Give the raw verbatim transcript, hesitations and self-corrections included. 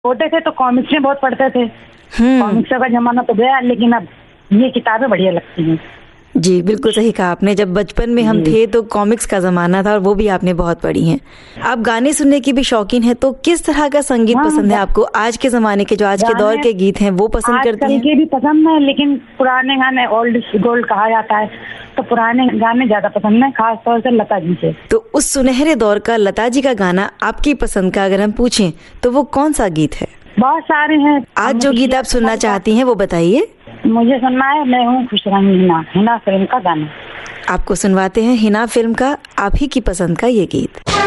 छोटे थे तो कॉमिक्स में बहुत पढ़ते थे। कॉमिक्स का जमाना तो गया, लेकिन अब ये किताबें बढ़िया लगती हैं। जी बिल्कुल सही कहा आपने। जब बचपन में हम थे तो कॉमिक्स का जमाना था और वो भी आपने बहुत पढ़ी हैं। आप गाने सुनने की भी शौकीन हैं, तो किस तरह का संगीत हाँ, पसंद है आपको? आज के जमाने के जो आज के दौर के गीत हैं वो पसंद करती हैं? के भी पसंद है, लेकिन पुराने गाने ओल्ड इज गोल्ड कहा जाता है, तो पुराने गाने ज्यादा पसंद है, खास तौर से लता जी से। तो उस सुनहरे दौर का लता जी का गाना आपकी पसंद का अगर हम पूछें तो वो कौन सा गीत है? बहुत सारे हैं। आज जो गीत आप सुनना चाहती हैं वो बताइए। मुझे सुनना है मैं हूँ खुश रंगी हिना, हिना फिल्म का गाना। आपको सुनवाते हैं हिना फिल्म का आप ही की पसंद का ये गीत।